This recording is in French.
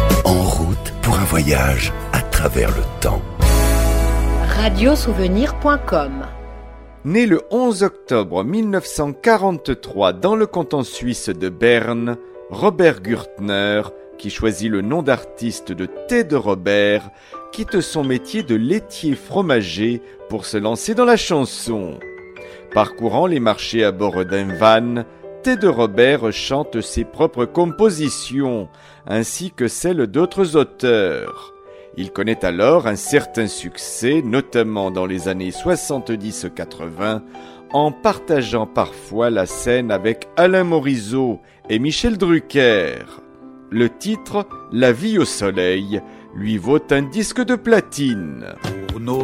En route pour un voyage à travers le temps. Radiosouvenir.com. Né le 11 octobre 1943 dans le canton suisse de Berne, Robert Gürtner, qui choisit le nom d'artiste de Thé de Robert, quitte son métier de laitier fromager pour se lancer dans la chanson. Parcourant les marchés à bord d'un van, Thé de Robert chante ses propres compositions, ainsi que celles d'autres auteurs. Il connaît alors un certain succès, notamment dans les années 70-80, en partageant parfois la scène avec Alain Morisot et Michel Drucker. Le titre « La vie au soleil » lui vaut un disque de platine. Pour nos